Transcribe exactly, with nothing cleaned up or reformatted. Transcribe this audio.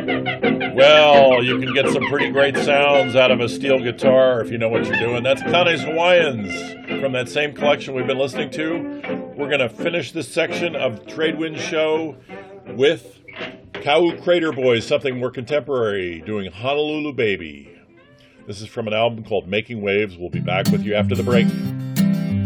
Well, you can get some pretty great sounds out of a steel guitar if you know what you're doing. That's Connie's Hawaiians from that same collection we've been listening to. We're going to finish this section of Tradewind Show with Kau Crater Boys, something more contemporary, doing Honolulu Baby. This is from an album called Making Waves. We'll be back with you after the break.